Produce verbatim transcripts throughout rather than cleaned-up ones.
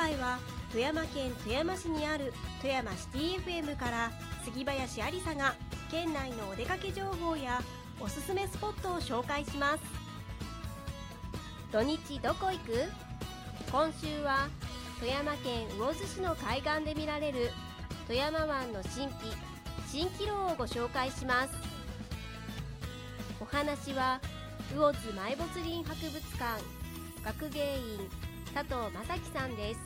回は富山県富山市にある富山シティ エフエム から杉林ありさが県内のお出かけ情報やおすすめスポットを紹介します。土日どこ行く？今週は富山県魚津市の海岸で見られる富山湾の神秘蜃気楼をご紹介します。お話は魚津埋没林博物館学芸員佐藤正樹さんです。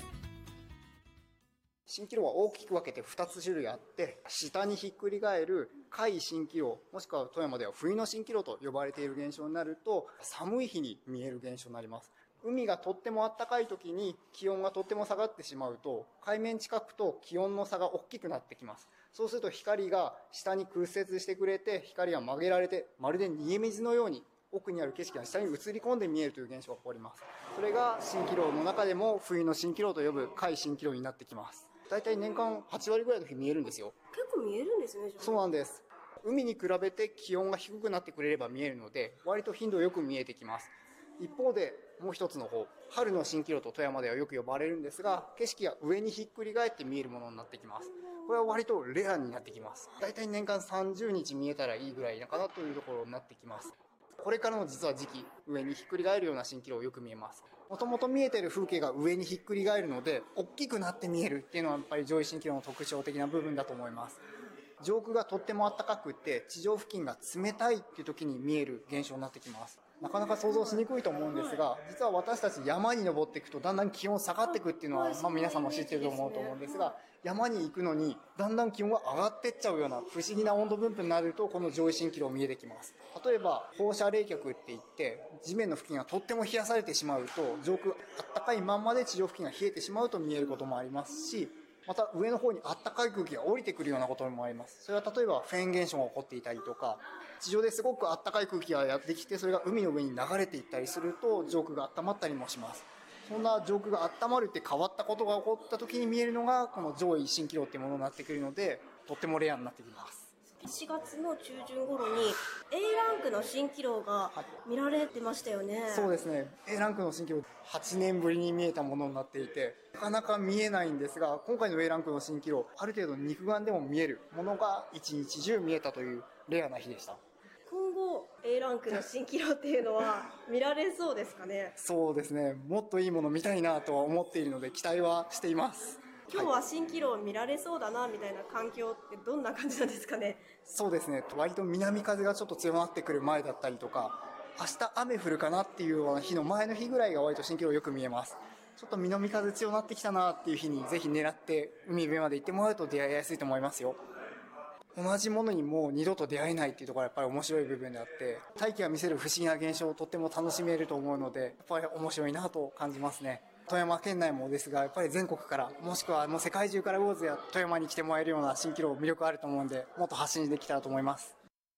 蜃気楼は大きく分けてふたつ種類あって、下にひっくり返る海蜃気楼、もしくは富山では冬の蜃気楼と呼ばれている現象になると、寒い日に見える現象になります。海がとっても暖かい時に気温がとっても下がってしまうと、海面近くと気温の差が大きくなってきます。そうすると光が下に屈折してくれて、光が曲げられて、まるで逃げ水のように奥にある景色が下に映り込んで見えるという現象が起こります。それが蜃気楼の中でも冬の蜃気楼と呼ぶ海蜃気楼になってきます。だいたい年間はちわりぐらいの日見えるんですよ。 結構見えるんですね。じゃあそうなんです。海に比べて気温が低くなってくれれば見えるので、割と頻度よく見えてきます。一方でもう一つの方、春の蜃気楼と富山ではよく呼ばれるんですが、景色が上にひっくり返って見えるものになってきます。これは割とレアになってきます。だいたい年間さんじゅうにち見えたらいいぐらいかなというところになってきます。これからの実は時期、上にひっくり返るような蜃気楼をよく見えます。もともと見えている風景が上にひっくり返るので、大きくなって見えるっていうのはやっぱり上位蜃気楼の特徴的な部分だと思います。上空がとっても暖かくて、地上付近が冷たいっていう時に見える現象になってきます。なかなか想像しにくいと思うんですが、実は私たち山に登っていくとだんだん気温下がっていくっていうのは、まあ皆さんも知ってると思うと思うんですが、山に行くのにだんだん気温が上がっていっちゃうような不思議な温度分布になると、この上位蜃気楼見えてきます。例えば放射冷却って言って、地面の付近がとっても冷やされてしまうと、上空暖かいまんまで地上付近が冷えてしまうと見えることもありますし、また上の方に暖かい空気が降りてくるようなこともあります。それは例えばフェーン現象が起こっていたりとか、地上ですごく暖かい空気がやってきて、それが海の上に流れていったりすると上空が温まったりもします。そんな上空が温まるって変わったことが起こった時に見えるのがこの上位蜃気楼っていうものになってくるので、とってもレアになってきます。 しがつの中旬頃に A ランクの蜃気楼が見られてましたよね、はい、 そうですね。 A ランクの蜃気楼はちねんぶりに見えたものになっていて、なかなか見えないんですが、今回の A ランクの蜃気楼、ある程度肉眼でも見えるものが一日中見えたというレアな日でした。 今後 A ランクの蜃気楼っていうのは見られそうですかね。 そうですね。もっといいもの見たいなとは思っているので期待はしています。 今日は蜃気楼見られそうだなみたいな環境ってどんな感じなんですかね。 そうですね。割と南風がちょっと強まってくる前だったりとか、明日雨降るかなっていうような日の前の日ぐらいが割と蜃気楼よく見えます。ちょっと南風強まってきたなっていう日にぜひ狙って海辺まで行ってもらうと出会いやすいと思いますよ。同じものにもう二度と出会えないっていうところがやっぱり面白い部分であって、大気が見せる不思議な現象をとっても楽しめると思うので、やっぱり面白いなと感じますね。富山県内もですが、やっぱり全国からもしくはもう世界中から魚津や富山に来てもらえるような蜃気楼魅力あると思うんで、もっと発信できたらと思います。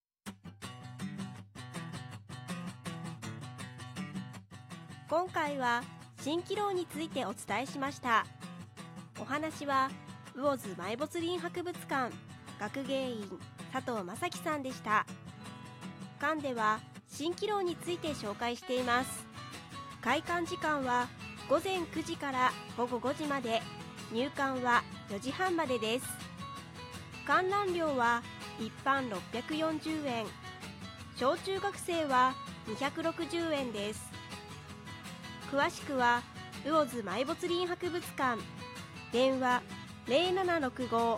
今回は蜃気楼についてお伝えしました。お話は魚津埋没林博物館学芸員佐藤正樹さんでした。館では蜃気楼について紹介しています。開館時間はごぜんくじからごごごじまで、入館はよじはんまでです。観覧料は一般ろっぴゃくよんじゅうえん、小中学生はにひゃくろくじゅうえんです。詳しくは魚津埋没林博物館、電話 ゼロななろくご